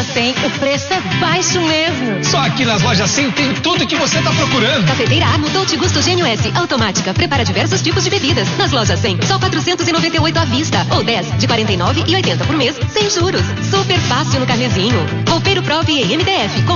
loja 100, o preço é baixo mesmo. Só aqui nas lojas 100 tem tudo que você tá procurando. Cafeteira Arno Dolce Gusto Gênio S, automática, prepara diversos tipos de bebidas. Nas lojas 100, só 498 à vista, ou 10 de 49,80 por mês, sem juros. Super fácil no carnezinho. Roupeiro Prove e MDF,